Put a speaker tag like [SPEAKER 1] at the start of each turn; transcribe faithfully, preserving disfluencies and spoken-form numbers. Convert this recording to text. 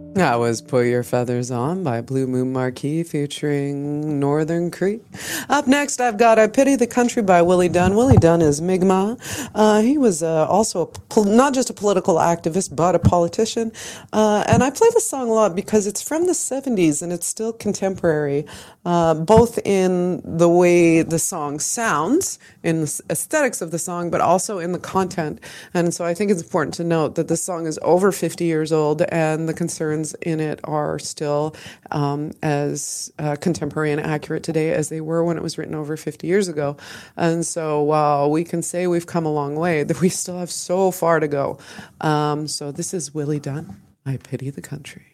[SPEAKER 1] That was Put Your Feathers On by Blue Moon Marquee featuring Northern Cree. Up next, I've got I Pity the Country by Willie Dunn. Willie Dunn is Mi'kmaq. Uh, he was uh, also a pol- not just a political activist, but a politician. Uh, and I play this song a lot because it's from the seventies and it's still contemporary, uh, both in the way the song sounds, in the aesthetics of the song, but also in the content. And so I think it's important to note that this song is over fifty years old and the concerns in it are still um, as uh, contemporary and accurate today as they were when it was written over fifty years ago. And so while we can say we've come a long way, that we still have so far to go. Um, so this is Willie Dunn, I Pity the Country.